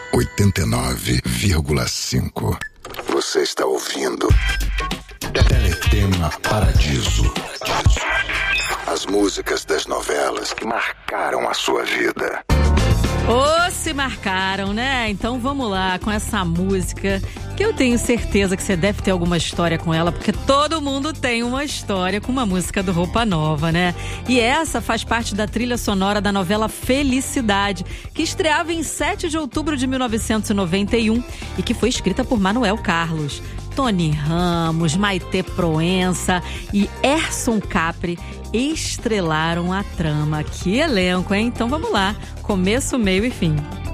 89,5. Você está ouvindo Teletema Paradiso. As músicas das novelas que marcaram a sua vida. Se marcaram, né? Então vamos lá com essa música que eu tenho certeza que você deve ter alguma história com ela, porque todo mundo tem uma história com uma música do Roupa Nova, né? E essa faz parte da trilha sonora da novela Felicidade, que estreava em 7 de outubro de 1991 e que foi escrita por Manuel Carlos. Tony Ramos, Maitê Proença e Erson Capri estrelaram a trama. Que elenco, hein? Então vamos lá, começo, meio e fim.